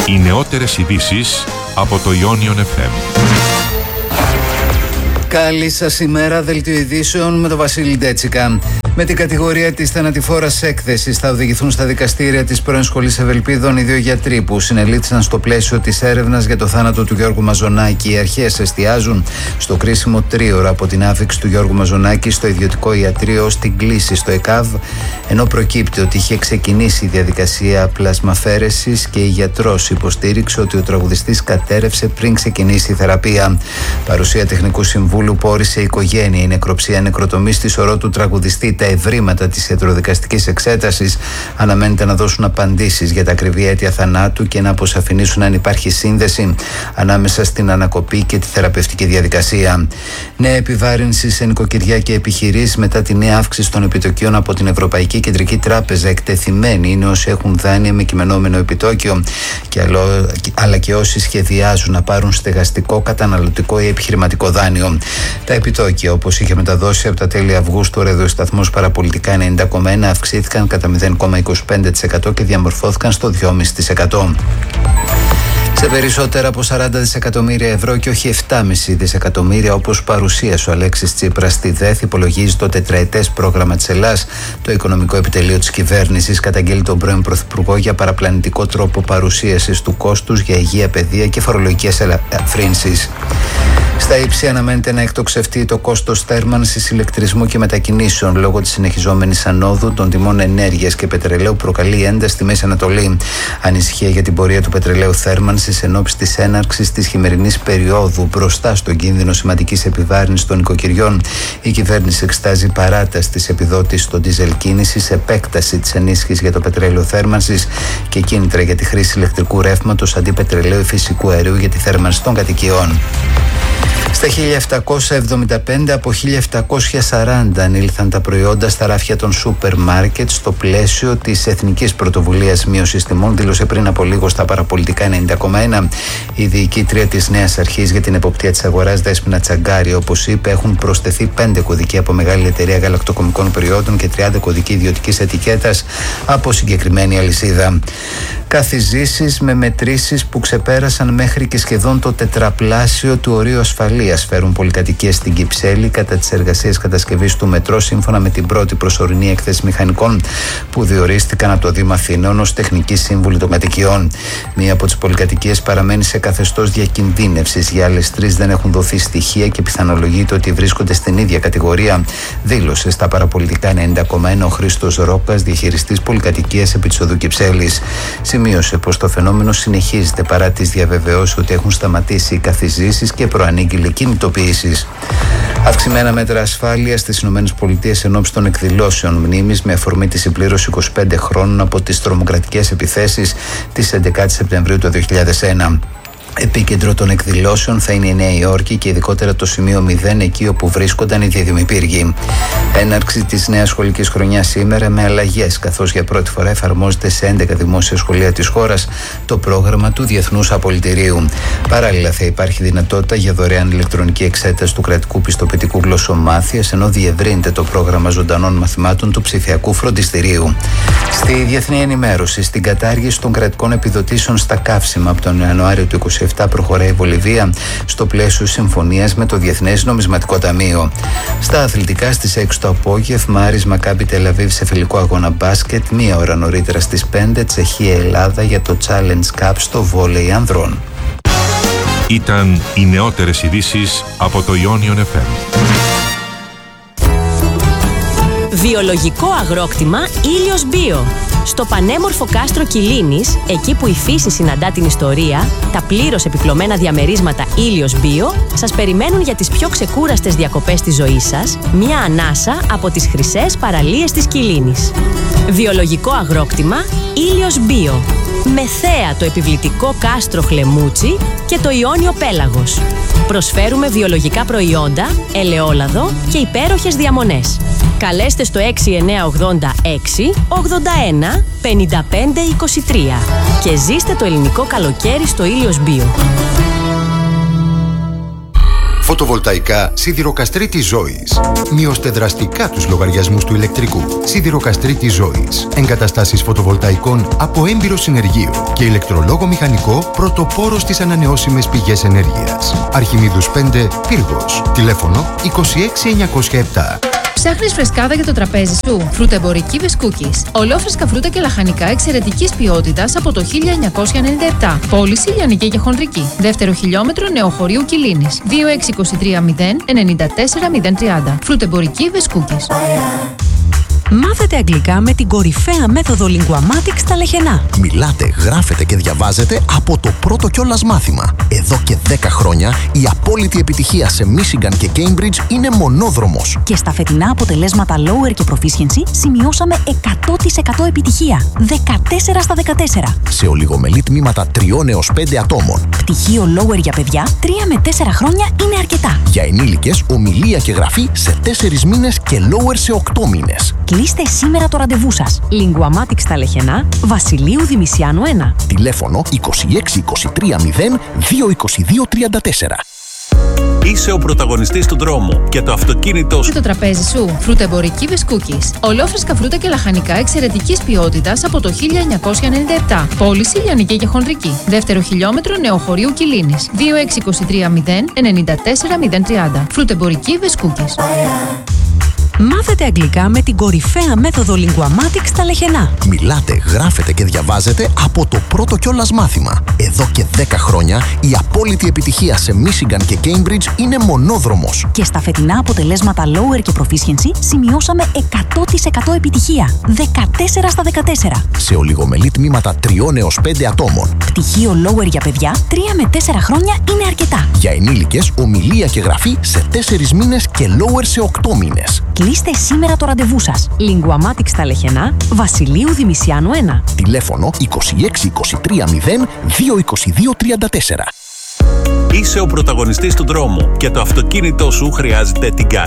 Οι νεότερες ειδήσεις από το Ionion FM. Καλή σας ημέρα, δελτίο ειδήσεων με τον Βασίλη Ντέτσικα. Με την κατηγορία της θανατηφόρας έκθεσης θα οδηγηθούν στα δικαστήρια της πρώην Σχολής Ευελπίδων οι δύο γιατροί που συνελήφθησαν στο πλαίσιο της έρευνας για το θάνατο του Γιώργου Μαζονάκη. Οι αρχές εστιάζουν στο κρίσιμο τρίωρο από την άφιξη του Γιώργου Μαζονάκη στο ιδιωτικό ιατρείο ως την κλήση στο ΕΚΑΒ, ενώ προκύπτει ότι είχε ξεκινήσει η διαδικασία πλασμαφέρεσης και η γιατρός υποστήριξε ότι ο τραγουδιστής κατέρευσε πριν ξεκινήσει η θεραπεία. Παρουσία τεχνικού συμβούλου πόρισε η οικογένεια. Η νεκροψία νεκροτομή στη σωρό του τραγουδιστή. Τα ευρήματα της ιατροδικαστικής εξέτασης αναμένεται να δώσουν απαντήσεις για τα ακριβή αίτια θανάτου και να αποσαφηνίσουν αν υπάρχει σύνδεση ανάμεσα στην ανακοπή και τη θεραπευτική διαδικασία. Νέα επιβάρυνση σε νοικοκυριά και επιχειρήσεις μετά τη νέα αύξηση των επιτοκίων από την Ευρωπαϊκή Κεντρική Τράπεζα. Εκτεθειμένοι είναι όσοι έχουν δάνεια με κειμενόμενο επιτόκιο, αλλά και όσοι σχεδιάζουν να πάρουν στεγαστικό, καταναλωτικό ή επιχειρηματικό δάνειο. Τα επιτόκια, όπως είχε μεταδώσει από τα τέλη Αυγούστου ο ραδιοσταθμός Παραπολιτικά 90,1, αυξήθηκαν κατά 0,25% και διαμορφώθηκαν στο 2,5%. Σε περισσότερα από 40 δισεκατομμύρια ευρώ και όχι 7,5 δισεκατομμύρια όπως παρουσίασε ο Αλέξης Τσίπρας στη ΔΕΘ, υπολογίζει το τετραετές πρόγραμμα της Ελλάς. Το οικονομικό επιτελείο της κυβέρνησης καταγγέλει τον πρώην Πρωθυπουργό για παραπλανητικό τρόπο παρουσίασης του κόστους για υγεία, παιδεία και φορολογικές ελαφρύνσεις. Στα ύψη αναμένεται να εκτοξευτεί το κόστος θέρμανσης, ηλεκτρισμού και μετακινήσεων λόγω της συνεχιζόμενης ανόδου των τιμών ενέργειας και πετρελαίου προκαλεί ένταση στη Μέση Ανατολή. Ανησυχία για την πορεία του πετρελαίου θέρμανσης εν ώψη της έναρξης της χειμερινής περίοδου μπροστά στον κίνδυνο σημαντικής επιβάρυνσης των νοικοκυριών. Η κυβέρνηση εξετάζει παράταση της επιδότησης των ντίζελ κίνησης, επέκταση της ενίσχυσης για το πετρέλαιο θέρμανσης και κίνητρα για τη χρήση ηλεκτρικού ρεύματος αντί πετρελαίου ή φυσικού αερίου για τη θέρμανση των κατοικιών. Στα 1775 από 1740 ανήλθαν τα προϊόντα στα ράφια των σούπερ μάρκετ στο πλαίσιο της Εθνικής Πρωτοβουλίας Μείωσης Τιμών, δήλωσε πριν από λίγο στα Παραπολιτικά 90,1 η διοικήτρια της νέας αρχής για την εποπτεία της αγοράς Δέσποινα Τσαγκάρη. Όπως είπε, έχουν προσθεθεί 5 κωδικοί από μεγάλη εταιρεία γαλακτοκομικών προϊόντων και 30 κωδικοί ιδιωτικής ετικέτας από συγκεκριμένη αλυσίδα. Καθιζήσεις με μετρήσεις που ξεπέρασαν μέχρι και σχεδόν το τετραπλάσιο του ορίου ασφαλείας φέρουν πολυκατοικίες στην Κυψέλη κατά τις εργασίες κατασκευής του μετρό, σύμφωνα με την πρώτη προσωρινή έκθεση μηχανικών που διορίστηκαν από το Δήμο Αθηνών ως τεχνική σύμβουλη των κατοικιών. Μία από τις πολυκατοικίες παραμένει σε καθεστώς διακινδύνευσης. Για άλλες 3 δεν έχουν δοθεί στοιχεία και πιθανολογείται ότι βρίσκονται στην ίδια κατηγορία, δήλωσε στα Παραπολιτικά 90,1 ο Χρήστος Ρόκας, διαχειριστής πολυκατοικίας επί της οδού Κυψέλης. Σημείωσε πως το φαινόμενο συνεχίζεται παρά τις διαβεβαιώσεις ότι έχουν σταματήσει οι καθιζήσεις και προανήγγειλε κινητοποιήσεις. Αυξημένα μέτρα ασφάλειας στις ΗΠΑ ενόψει των εκδηλώσεων μνήμης με αφορμή τη συμπλήρωση 25 χρόνων από τις τρομοκρατικές επιθέσεις της 11 Σεπτεμβρίου του 2001. Επίκεντρο των εκδηλώσεων θα είναι η Νέα Υόρκη και ειδικότερα το σημείο 0, εκεί όπου βρίσκονταν οι διαδημηπύργοι. Έναρξη της νέας σχολικής χρονιάς σήμερα με αλλαγές, καθώς για πρώτη φορά εφαρμόζεται σε 11 δημόσια σχολεία της χώρας το πρόγραμμα του Διεθνούς Απολυτηρίου. Παράλληλα, θα υπάρχει δυνατότητα για δωρεάν ηλεκτρονική εξέταση του κρατικού πιστοποιητικού γλωσσομάθειας, ενώ διευρύνεται το πρόγραμμα ζωντανών μαθημάτων του ψηφιακού φροντιστηρίου. Στη διεθνή ενημέρωση, στην κατάργηση των κρατικών επιδοτήσεων στα καύσιμα από τον Ιανουάριο του 2027 προχωράει η Βολιβία στο πλαίσιο συμφωνίας με το Διεθνές Νομισματικό Ταμείο. Στα αθλητικά, στις 6 το απόγευμα, Άρης Μακάμπι Τελαβίβ σε φιλικό αγώνα μπάσκετ. 1 ώρα νωρίτερα στις 5 Τσεχία-Ελλάδα για το Challenge Cup στο βόλεϊ ανδρών. Ήταν οι νεότερες ειδήσεις από το Ionion FM. Βιολογικό αγρόκτημα Ήλιος Μπίο. Στο πανέμορφο κάστρο Κιλίνης, εκεί που η φύση συναντά την ιστορία, τα πλήρως επιπλωμένα διαμερίσματα Ήλιος Μπίο σας περιμένουν για τις πιο ξεκούραστες διακοπές της ζωής σας, μια ανάσα από τις χρυσές παραλίες της Κιλίνης. Βιολογικό αγρόκτημα Ήλιος Μπίο. Με θέα το επιβλητικό κάστρο Χλεμούτσι και το Ιόνιο Πέλαγος. Προσφέρουμε βιολογικά προϊόντα, ελαιόλαδο και υπέροχες διαμονές. Καλέστε στο 6986 81 55 23 και ζήστε το ελληνικό καλοκαίρι στο Ήλιος Μπίο. Φωτοβολταϊκά Σιδηροκαστρίτης Ζώης. Μειώστε δραστικά τους λογαριασμούς του ηλεκτρικού. Σιδηροκαστρίτης Ζώης. Εγκαταστάσεις φωτοβολταϊκών από έμπειρο συνεργείο και ηλεκτρολόγο μηχανικό πρωτοπόρο στις ανανεώσιμες πηγές ενέργειας. Αρχιμίδους 5, Πύργος. Τηλέφωνο 26907. Ψάχνεις φρεσκάδα για το τραπέζι σου? Φρουτεμπορική Βεσκούκης. Ολόφρεσκα φρούτα και λαχανικά εξαιρετικής ποιότητας από το 1997. Πώληση λιανική και χονδρική. Δεύτερο χιλιόμετρο Νεοχωρίου Κιλίνης. 2623 0 94 030. Φρουτεμπορική Βεσκούκης. Μάθετε αγγλικά με την κορυφαία μέθοδο Linguamatics στα Λεχενά. Μιλάτε, γράφετε και διαβάζετε από το πρώτο κιόλας μάθημα. Εδώ και 10 χρόνια η απόλυτη επιτυχία σε Michigan και Cambridge είναι μονόδρομος. Και στα φετινά αποτελέσματα Lower και Proficiency σημειώσαμε 100% επιτυχία. 14 στα 14. Σε ολιγομελή τμήματα 3 έως 5 ατόμων. Πτυχίο Lower για παιδιά 3 με 4 χρόνια είναι αρκετά. Για ενήλικες, ομιλία και γραφή σε 4 μήνες και Lower σε 8 μήνες. Κλείστε σήμερα το ραντεβού σας. Linguamatics στα Λεχενά, Βασιλείου Δημησιάνου 1. Τηλέφωνο 2623 0 222 34. Είσαι ο πρωταγωνιστής του δρόμου και το αυτοκίνητό σου. Το τραπέζι σου. Φρουτεμπορική Βεσκούκης. Ολόφρεσκα φρούτα και λαχανικά εξαιρετικής ποιότητας από το 1997. Πώληση λιανική και χονδρική. Δεύτερο χιλιόμετρο Νεοχωρίου Κιλίνης. 2623 0 94 030. Φρουτεμπορική Βεσκούκης. Μάθετε αγγλικά με την κορυφαία μέθοδο Linguamatics στα Λεχενά. Μιλάτε, γράφετε και διαβάζετε από το πρώτο κιόλας μάθημα. Εδώ και 10 χρόνια η απόλυτη επιτυχία σε Michigan και Cambridge είναι μονόδρομος. Και στα φετινά αποτελέσματα Lower και Proficiency σημειώσαμε 100% επιτυχία. 14 στα 14. Σε ολιγομελή τμήματα 3 έως 5 ατόμων. Πτυχίο Lower για παιδιά 3 με 4 χρόνια είναι αρκετά. Για ενήλικες, ομιλία και γραφή σε 4 μήνες και Lower σε 8 μήνες. Κλείστε σήμερα το ραντεβού σας. Linguamatics στα Λεχενά, Βασιλείου Δημησιάνου 1. Τηλέφωνο 2623 0 222 34. Είσαι ο πρωταγωνιστής του δρόμου και το αυτοκίνητό σου χρειάζεται την Guide.